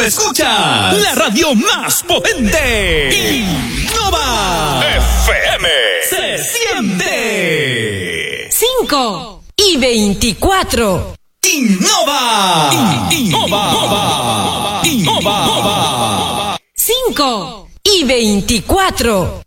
escuchas la radio más potente. Innova FM. Se siente. 5:24. Innova. Innova. Innova. 5:24.